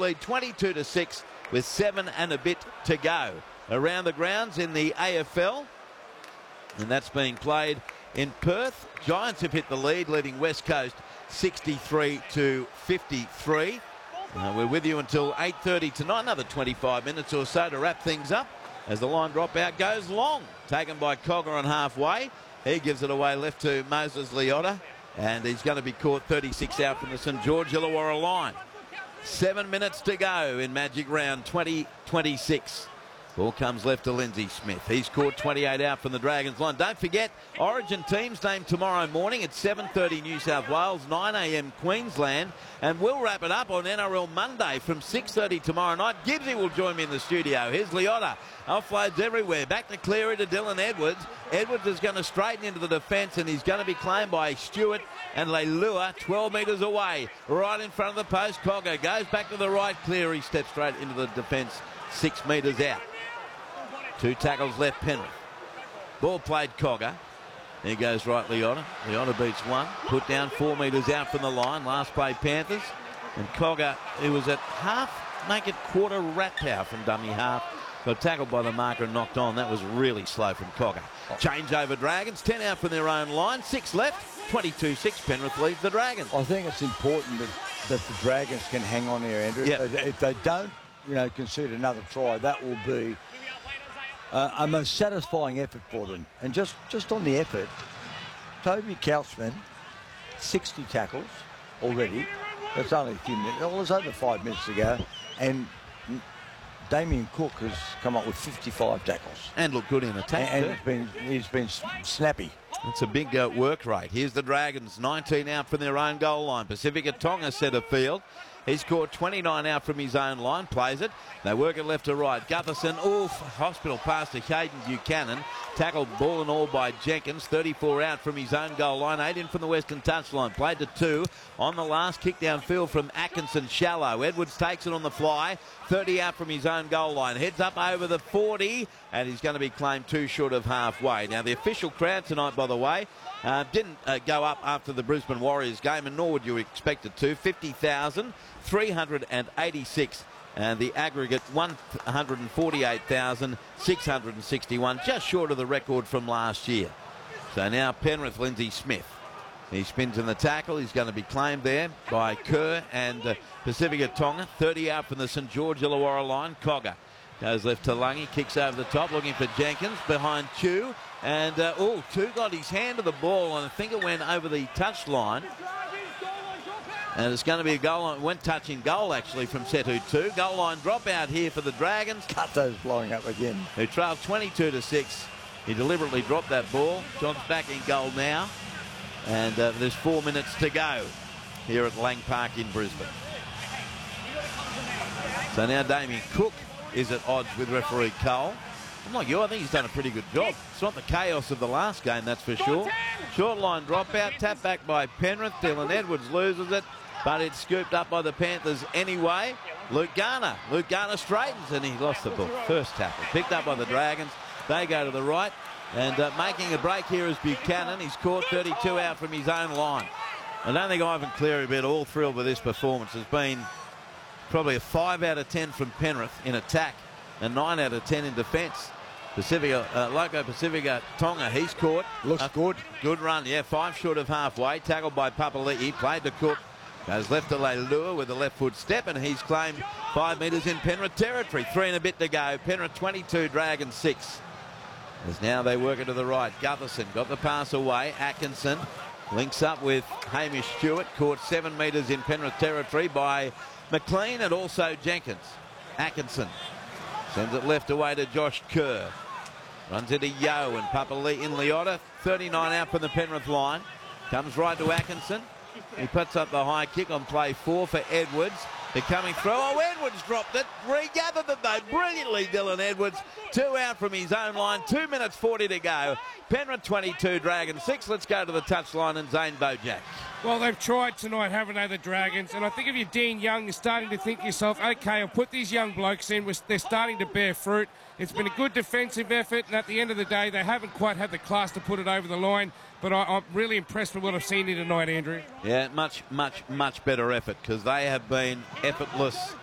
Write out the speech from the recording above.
lead 22-6 with 7 and a bit to go. Around the grounds in the AFL, and that's being played in Perth. Giants have hit the lead, leading West Coast 63-53. We're with you until 8:30 tonight, another 25 minutes or so to wrap things up as the line dropout goes long. Taken by Cogger on halfway. He gives it away left to Moses Leota, and he's going to be caught 36 out from the St George Illawarra line. 7 minutes to go in Magic Round 2026. Ball comes left to Lindsay Smith. He's caught 28 out from the Dragons line. Don't forget, Origin teams named tomorrow morning at 7:30 New South Wales, 9 a.m. Queensland. And we'll wrap it up on NRL Monday from 6:30 tomorrow night. Gibbsy will join me in the studio. Here's Leota. Offloads everywhere. Back to Cleary to Dylan Edwards. Edwards is going to straighten into the defence, and he's going to be claimed by Stewart and Leilua 12 metres away. Right in front of the post. Cogger goes back to the right. Cleary steps straight into the defence 6 metres out. 2 tackles left, Penrith. Ball played Cogger. There goes right Leota. Leota beats 1. Put down 4 metres out from the line. Last play Panthers. And Cogger, who was at half, make it quarter rat power from dummy half. Got tackled by the marker and knocked on. That was really slow from Cogger. Change over Dragons. 10 out from their own line. 6 left. 22-6. Penrith leads the Dragons. I think it's important that the Dragons can hang on here, Andrew. Yep. If they don't, concede another try, that will be a most satisfying effort for them. And just on the effort, Toby Couchman, 60 tackles already. That's only a few minutes. Well, it was over 5 minutes ago. And Damien Cook has come up with 55 tackles. And looked good in attack. And he's been snappy. It's a big work rate. Here's the Dragons, 19 out from their own goal line. Pacifica Tonga centre field. He's caught 29 out from his own line, plays it. They work it left to right. Gutherson, hospital pass to Caden Buchanan. Tackled ball and all by Jenkins. 34 out from his own goal line. 8 in from the Western touchline. Played to 2. On the last kick downfield from Atkinson, shallow. Edwards takes it on the fly. 30 out from his own goal line. Heads up over the 40. And he's going to be claimed 2 short of halfway. Now, the official crowd tonight, by the way, didn't go up after the Brisbane Warriors game, and nor would you expect it to. 50,386. And the aggregate 148,661, just short of the record from last year. So now Penrith, Lindsay Smith. He spins in the tackle. He's going to be claimed there by Kerr and Pacifica Tonga. 30 out from the St George Illawarra line. Cogger goes left to Lungy, kicks over the top, looking for Jenkins behind Chew. And, Chew got his hand to the ball, and I think it went over the touchline. And it's going to be a goal line. Went touching goal, actually, from Setu 2. Goal line dropout here for the Dragons. Cutto's blowing up again. Who trailed 22-6. He deliberately dropped that ball. John's back in goal now. And there's 4 minutes to go here at Lang Park in Brisbane. So now Damien Cook is at odds with referee Cole. I'm like you, I think he's done a pretty good job. It's not the chaos of the last game, that's for sure. Short line dropout, tap back by Penrith. Dylan Edwards loses it, but it's scooped up by the Panthers anyway. Luke Garner straightens, and he lost the ball. First tackle, picked up by the Dragons. They go to the right, and making a break here is Buchanan. He's caught 32 out from his own line. I don't think Ivan Cleary will be at all thrilled with this performance. It's been probably a 5 out of 10 from Penrith in attack, and 9 out of 10 in defence. Loco Pacifica Tonga, he's caught. Looks good. Good run, yeah. 5 short of halfway. Tackled by Papali'i. Played to Cook. Goes left to Leilua with a left foot step, and he's claimed 5 metres in Penrith territory. 3 and a bit to go. Penrith 22, Dragons 6. As now they work it to the right. Gutherson got the pass away. Atkinson links up with Hamish Stewart. Caught 7 metres in Penrith territory by McLean and also Jenkins. Atkinson sends it left away to Josh Kerr. Runs into Yo and Papali'i in Leota. 39 out from the Penrith line. Comes right to Atkinson. He puts up the high kick on play 4 for Edwards. They're coming through. Oh, Edwards dropped it. Regathered it though brilliantly, Dylan Edwards. 2 out from his own line. 2 minutes 40 to go. Penrith 22, Dragons 6. Let's go to the touchline and Zane Bojack. Well, they've tried tonight, haven't they, the Dragons? And I think if you're Dean Young, you're starting to think to yourself, OK, I'll put these young blokes in. They're starting to bear fruit. It's been a good defensive effort, and at the end of the day, they haven't quite had the class to put it over the line. But I'm really impressed with what I've seen here tonight, Andrew. Yeah, much better effort, because they have been effortless